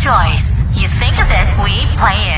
choice. You think of it, we play it.